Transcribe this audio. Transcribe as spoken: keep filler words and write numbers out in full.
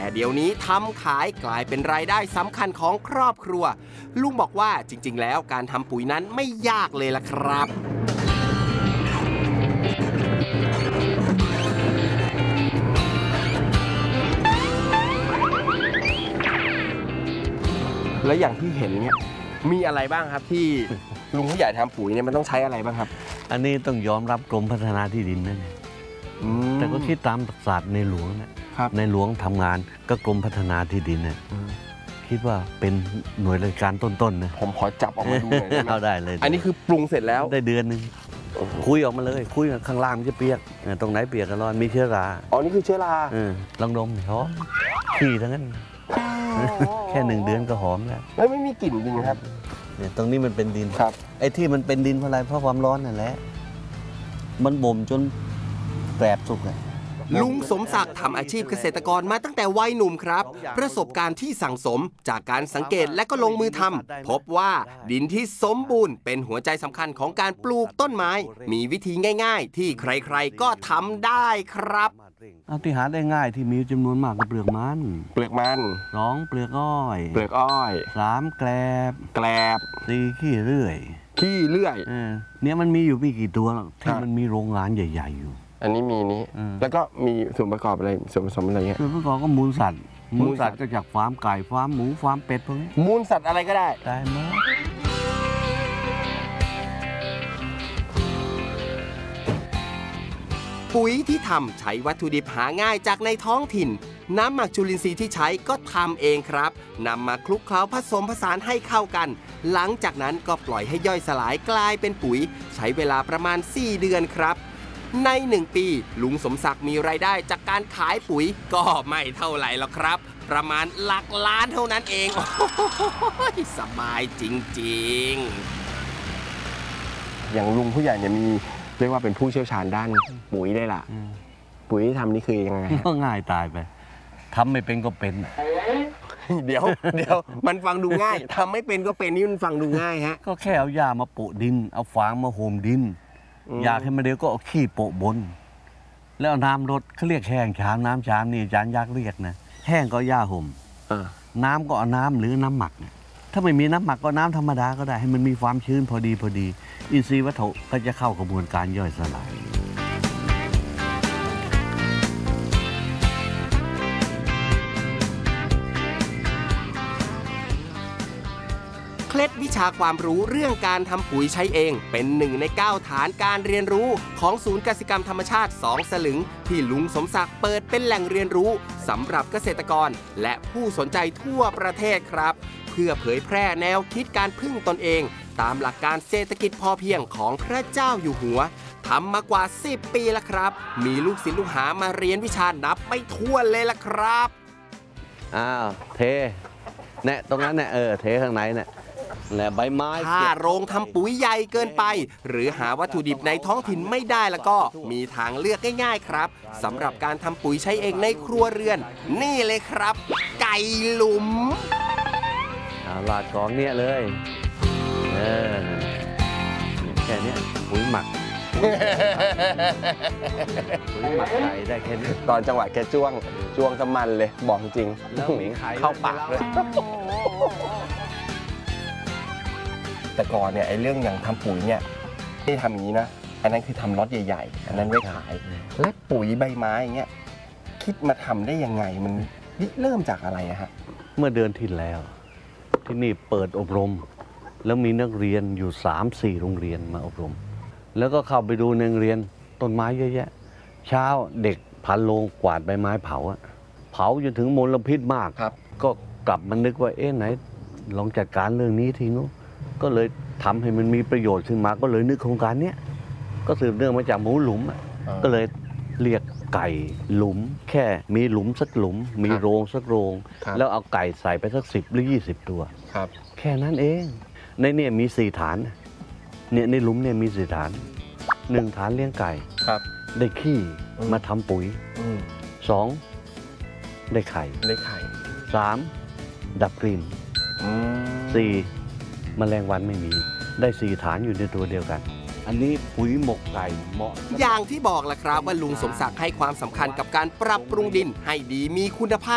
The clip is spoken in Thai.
เดี๋ยวนี้ทำขายกลายเป็นรายได้สำคัญของครอบครัวลุงบอกว่าจริงๆแล้วการทำปุ๋ยนั้นไม่ยากเลยล่ะครับแล้วอย่างที่เห็นเนี่ยมีอะไรบ้างครับที่ลุงผู้ใหญ่ทำปุ๋ยเนี่ยมันต้องใช้อะไรบ้างครับอันนี้ต้องยอมรับกรมพัฒนาที่ดินนะเนี่ยแต่ก็คิดตามศาสตร์ในหลวงนะในหลวงทำงานก็กรมพัฒนาที่ดินเนี่ยคิดว่าเป็นหน่วยราชการต้นๆนะผมขอจับออกมาดูหน่อยเอาได้เลยอันนี้คือปรุงเสร็จแล้วได้เดือนหนึ่งคุยออกมาเลยคุยข้างล่างมันจะเปียกตรงไหนเปียกกันร้อนมีเชื้อราอ๋อนี่คือเชื้อราลองดมหอมขี้ทั้งนั้นแค่หนึ่งเดือนก็หอมแล้วแล้วไม่มีกลิ่นจริงครับเนี่ยตรงนี้มันเป็นดินครับไอ้ที่มันเป็นดินเพราะอะไรเพราะความร้อนนั่นแหละมันบ่มจนแปรสุกเลยลุงสมศักดิ์ทำอาชีพเกษตรกรมาตั้งแต่วัยหนุ่มครับประสบการณ์ที่สั่งสมจากการสังเกตและก็ลงมือทำพบว่าดินที่สมบูรณ์เป็นหัวใจสำคัญของการปลูกต้นไม้มีวิธีง่ายๆที่ใครๆก็ทำได้ครับเอาที่หาได้ง่ายที่มีจำนวนมากก็เปลือกมันเปลือกมันสองเปลือกอ้อยเปลือกอ้อยสามแกลบแกลบสี่ขี้เลื่อยขี้เลื่อยเนี่ยมันมีอยู่ไม่กี่ตัวที่มันมีโรงงานใหญ่ๆอยู่อันนี้มีนี้แล้วก็มีส่วนประกอบอะไรส่วนผสมอะไรเงี้ยส่วนประกอบก็มูลสัตว์มูลสัตว์ก็จากฟาร์มไก่ฟาร์มหมูฟาร์มเป็ดพวกนี้มูลสัตว์อะไรก็ได้ได้หมดปุ๋ยที่ทำใช้วัตถุดิบหาง่ายจากในท้องถิ่นน้ำหมักจุลินทรีย์ที่ใช้ก็ทำเองครับนำมาคลุกเคล้าผสมผสานให้เข้ากันหลังจากนั้นก็ปล่อยให้ย่อยสลายกลายเป็นปุ๋ยใช้เวลาประมาณสี่เดือนครับในหนึ่งปีลุงสมศักดิ์มีรายได้จากการขายปุ๋ยก็ไม่เท่าไหร่หรอกครับประมาณหลักล้านเท่านั้นเองสบายจริงๆอย่างลุงผู้ใหญ่เนี่ยมีเรียกว่าเป็นผู้เชี่ยวชาญด้านปุ๋ยได้ล่ะปุ๋ยที่ทำนี่คือยังไงก็ง่ายตายไปทำไม่เป็นก็เป็นเดี๋ยวเดี๋ยวมันฟังดูง่ายทำไม่เป็นก็เป็นนี่มันฟังดูง่ายฮะก็แค่เอาหญ้ามาโปะดินเอาฟางมาโฮมดินอยากให้มันเดียวก็เอาขี้โปะบนแล้วน้ำรดเขาเรียกแห้งชามน้ำชามนี่อาจารย์ยักษ์เรียกนะแห้งก็หญ้าห่มน้ำก็เอาน้ำหรือน้ำหมักถ้าไม่มีน้ำหมักก็น้ำธรรมดาก็ได้ให้มันมีความชื้นพอดีพอดีอินทรีย์วัตถุก็จะเข้ากระบวนการย่อยสลายเคล็ดวิชาความรู้เรื่องการทำปุ๋ยใช้เองเป็นหนึ่งในเก้าฐานการเรียนรู้ของศูนย์กสิกรรมธรรมชาติสองสลึงที่ลุงสมศักดิ์เปิดเป็นแหล่งเรียนรู้สำหรับเกษตรกรและผู้สนใจทั่วประเทศครับเพื่อเผยแพร่แนวคิดการพึ่งตนเองตามหลักการเศรษฐกิจพอเพียงของพระเจ้าอยู่หัวทำมากว่าสิบปีแล้วครับมีลูกศิษย์ลูกหามาเรียนวิชานับไม่ถ้วนเลยล่ะครับอ้าวเทเนี่ยตรงนั้นเนี่ยเออเทข้างในเนี่ยและใบไม้ถ้าโรงทำปุ๋ยใหญ่เกินไปหรือหาวัตถุดิบในท้องถิ่นไม่ได้แล้วก็มีทางเลือกง่ายๆครับสำหรับการทำปุ๋ยใช้เองในครัวเรือนนี่เลยครับไก่หลุมลาดกองเนี่ยเลยเออแค่นี้ปุ๋ยหมักปุ๋ยหมักไก่ได้แค่นี้ตอนจังหวะแกจ้วงจ้วงสมันเลยบอกจริงเข้าปากเลยแต่ก่อนเนี่ยไอ้เรื่องอย่างทำปุ๋ยเนี่ยที่ทำอย่างนี้นะอันนั้นคือทำล็อตใหญ่ๆอันนั้นไว้ขายและปุ๋ยใบไม้อย่างเงี้ยคิดมาทำได้ยังไงมันเริ่มจากอะไรอะฮะเมื่อเดือนที่แล้วที่นี่เปิดอบรมแล้วมีนักเรียนอยู่ สามสี่ โรงเรียนมาอบรมแล้วก็เข้าไปดูในโรงเรียนต้นไม้เยอะแยะเช้าเด็กพันโลงกวาดใบไม้เผาอะเผาจนถึงมลพิษมากครับก็กลับมานึกว่าเอ๊ะไหนลองจัดการเรื่องนี้ทีนู้นก็เลยทำให้มันมีประโยชน์ขึ้นมาก็เลยนึกโครงการนี้ก็สืบเนื่องมาจากหมูหลุมก็เลยเรียกไก่หลุมแค่มีหลุมสักหลุมมีโรงสักโรงแล้วเอาไก่ใส่ไปสักสิบหรือยี่สิบตัวแค่นั้นเองในเนี่ยมีสี่ฐานเนี่ยในหลุมเนี่ยมีสี่ฐานหนึ่งฐานเลี้ยงไก่ได้ขี้มาทำปุ๋ยสองได้ไข่ได้ไข่สามดับกลิ่นสี่แมลงวันไม่มีได้สี่ฐานอยู่ในตัวเดียวกันอันนี้ปุ๋ยหมกไก่เหมาะอย่างที่บอกแหละครับว่าลุงสมศักดิ์ให้ความสำคัญกับการปรับปรุงดินให้ดีมีคุณภาพ